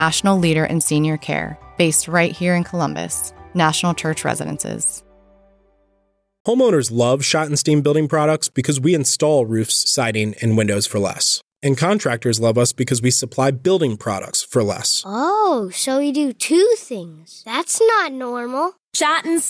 national leader in senior care, based right here in Columbus, National Church Residences. Homeowners love Schottenstein Building Products because we install roofs, siding, and windows for less. And contractors love us because we supply building products for less. Oh, so we do two things. That's not normal. Schottenstein